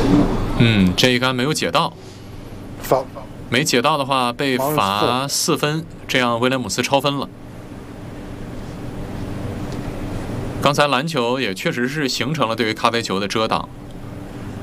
这一杆没有解到， foul。 没解到的话被罚4分，这样威廉姆斯超分了。刚才篮球也确实是形成了对于咖啡球的遮挡。